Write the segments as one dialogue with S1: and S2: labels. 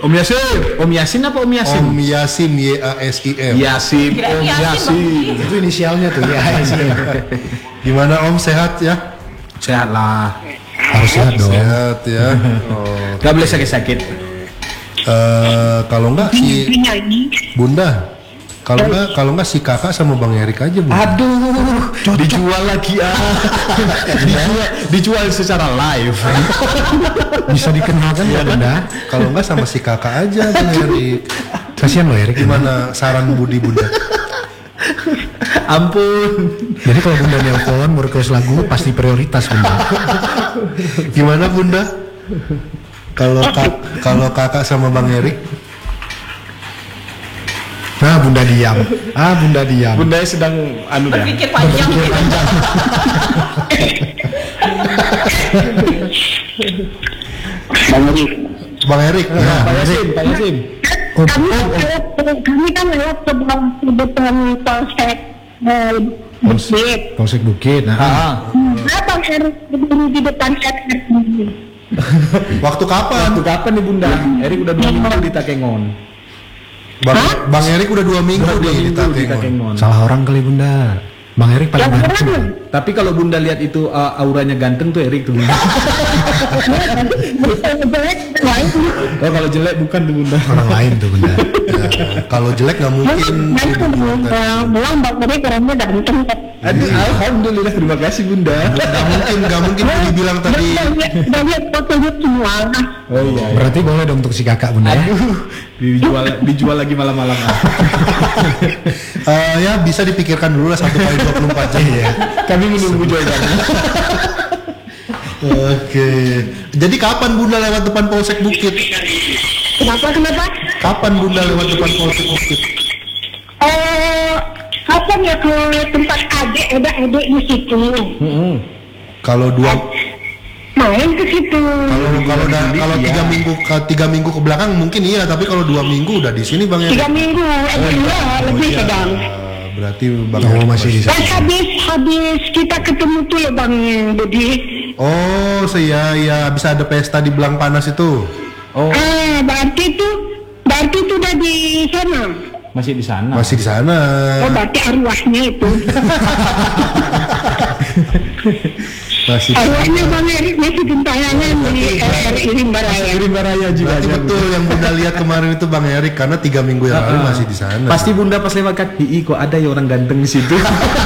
S1: Om Yasin apa Om Yasin?
S2: Om Yasin, YASIM.
S1: Yasin, Om Yasin.
S3: Itu inisialnya tuh ya.
S2: Gimana Om, sehat ya?
S1: Sehat lah.
S3: Harus sehat dong.
S2: Sehat ya. Oh.
S1: Gak boleh sakit-sakit.
S2: Kalau enggak si Bunda, kalau enggak si kakak sama Bang Erik aja Bunda.
S1: Aduh, dijual lagi dijual secara live.
S3: Bisa dikenalkan ya Bunda.
S2: Kalau enggak sama si kakak aja Bang Erik.
S3: Kasihan loh Erik.
S2: Gimana saran Budi Bunda?
S1: Ampun.
S3: Jadi kalau Bunda nelpon mau request lagu pasti prioritas Bunda.
S2: Gimana Bunda? Kalau kakak sama Bang Erik?
S3: Nah Bunda diam. Bunda diam.
S1: Bunda sedang
S4: berpikir panjang.
S2: Bang Erik.
S1: Pak Yasin.
S5: Kami kan lewat depan Polsek Bukit.
S3: Polsek Bukit.
S5: Bang Erik berdiri di depan RRI.
S2: Waktu kapan?
S1: Nih Bunda? Erik udah 2 minggu di Takengon.
S2: Bang Erik udah 2 minggu di Takengon.
S3: Salah orang kali Bunda. Bang Erik paling ganteng.
S1: Tapi kalau Bunda lihat itu auranya ganteng tuh Erik tuh Bunda. Oh kalau jelek bukan tuh Bunda.
S3: Orang lain tuh Bunda.
S2: Kalau jelek nggak mungkin.
S5: Bilang Bang Erik orangnya ganteng.
S1: Aduh, alhamdulillah terima kasih Bunda.
S2: Nggak mungkin dibilang tadi.
S5: Udah lihat fotonya semua.
S1: Oh iya.
S3: Berarti boleh dong untuk si kakak Bunda ya.
S1: Dijual lagi malam-malam.
S2: Ya bisa dipikirkan dulu lah 1 kali 24 jam ya.
S1: Kami menunggu jawabannya.
S2: Oke. Jadi kapan Bunda lewat depan Polsek Bukit?
S5: Kenapa?
S2: Kapan Bunda lewat depan Polsek Bukit?
S5: Kapan ya ke tempat ada adik di situ?
S2: Kalau
S5: Main ke situ.
S2: Kalau 3 minggu ke belakang mungkin iya, tapi kalau 2 minggu udah di sini Bang Erik.
S5: 3 minggu, lebih sedang.
S2: Berarti Bang Erik
S3: masih di sana.
S5: Habis kita ketemu tuh ya Bang Budi.
S2: Oh, ya bisa ada pesta di Belang Panas itu.
S1: Oh.
S5: Berarti itu udah di sana.
S1: Masih di sana.
S5: Oh, berarti arwahnya itu. Arwahnya Bang Erik masih gentayangan di RRI Rimbaraya.
S2: Berarti betul yang Bunda lihat kemarin itu Bang Erik, karena 3 minggu yang lalu masih di sana.
S1: Pasti Bunda pas lewat KPI kok ada ya orang ganteng di situ.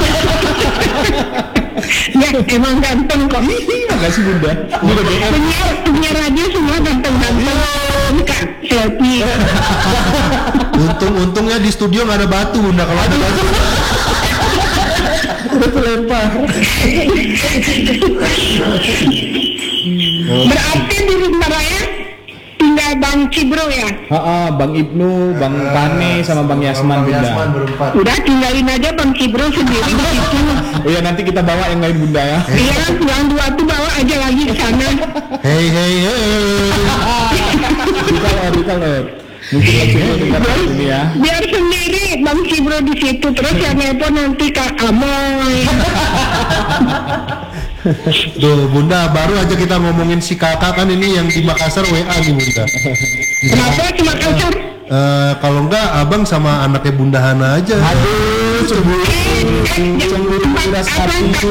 S5: Ya emang ganteng kok.
S1: Makasih Bunda.
S5: Penyiar radio semua ganteng-ganteng. Kak selfie.
S2: Untungnya di studio nggak ada batu Bunda, kalau ada batu
S1: udah terlempar.
S5: Berarti di Rimbaraya tinggal Bang Cibro ya?
S1: Bang Ibnu, Bang Pane sama Bang Yasman Bunda.
S2: berempat.
S5: Udah tinggalin aja Bang Cibro sendiri di situ.
S1: Oh iya nanti kita bawa yang lain Bunda ya.
S5: Iya, yang 2 tuh bawa aja lagi ke sana.
S2: Hey.
S1: Kita loh. Mungkin Cibro dengar ini ya.
S5: Biar sendiri Bang Cibro di situ, terus yang nelpon nanti Kak Amoy.
S2: Duh Bunda, baru aja kita ngomongin si kakak kan ini yang di Makassar WA nih Bunda.
S5: Kenapa cuma Makassar?
S2: Kalau enggak abang sama anaknya Bunda Hana aja.
S1: Aduh, cemburu keras hati itu.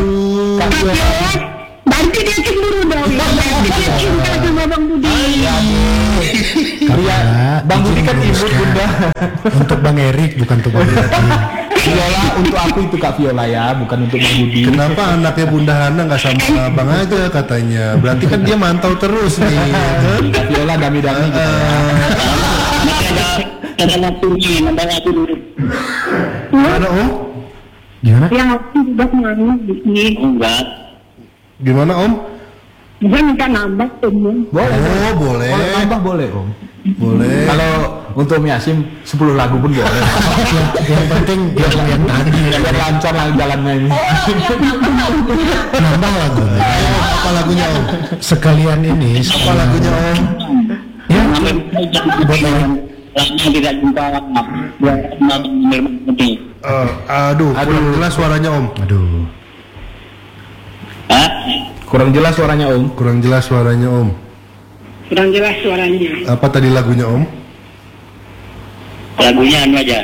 S5: Berarti dia cemburu dong. Berarti dia cinta sama Bang Budi.
S1: Iya, Bang Budi kan imut Bunda.
S3: Untuk Bang Erik bukan untuk Bang Budi.
S1: Viola untuk aku itu Kak Viola ya, bukan untuk Bang Budi.
S2: Kenapa anaknya Bunda Hana nggak sama abang aja katanya? Berarti kan dia mantau terus nih. Kan?
S1: Kak Viola dami-dami gitu.
S5: Ada waktu dulu.
S2: Gimana Om?
S3: Gimana?
S5: Yang aku udah nangis di sini. Enggak.
S2: Gimana Om?
S5: Dia minta nambah temen.
S1: Boleh.
S2: Oh boleh.
S1: Kalau nambah boleh Om.
S2: Boleh.
S1: Kalau untuk Om Yasin 10 lagu pun boleh.
S3: Yang penting dia yang tadi.
S1: Biar lancar lah jalannya ini.
S3: Nambah lagu.
S2: Apa lagunya Om?
S3: Sekalian ini.
S2: Apa lagunya Om?
S3: Ya. Buat Erik.
S5: Tidak jumpa
S2: Aduh, kurang jelas suaranya Om.
S3: Aduh.
S1: Kurang jelas suaranya Om.
S2: Kurang jelas suaranya Om.
S5: kurang jelas suaranya.
S2: Apa tadi lagunya Om?
S4: Lagunya anu aja.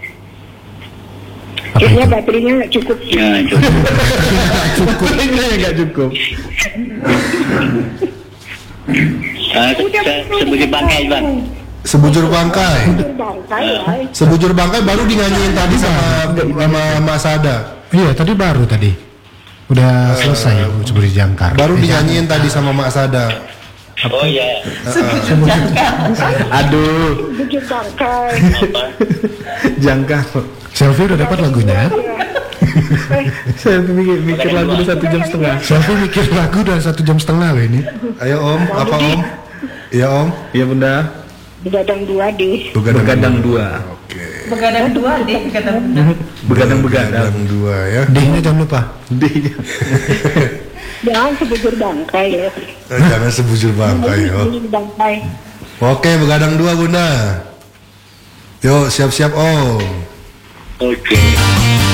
S3: Apa
S5: Kayaknya
S3: itu?
S5: baterainya nggak cukup.
S4: Ya, cukup.
S1: Cukupnya nggak cukup.
S4: Sebagai bangkai bang.
S2: Sebujur bangkai.
S5: Bangkai ya.
S2: Sebujur bangkai baru dinyanyiin tadi sama Mas Ada.
S3: Iya, tadi baru tadi. Udah selesai sebelum jangkar.
S2: Baru dinyanyiin tadi sama Mak Sada.
S4: Oh iya.
S1: Aduh,
S5: Bujur bangkai.
S4: Apa?
S1: jangkar.
S3: Selfie udah dapat lagunya.
S1: Saya mikir lagu udah 1,5 jam.
S3: Selfie mikir lagu udah 1,5 jam loh ini.
S2: Ayo Om, apa Om? Iya Om.
S1: Iya bunda.
S5: Begadang 2 deh.
S1: Begadang 2.
S2: Oke.
S6: Begadang 2 deh kata bunda.
S1: Begadang.
S2: Begadang 2 ya.
S3: D-nya jangan lupa.
S5: Jangan sebujur bangkai ya.
S2: Jangan sebujur bangkai yo.
S5: Bujur bangkai.
S2: Oke, begadang 2 Bunda. Yuk, siap-siap Om.
S4: Oke.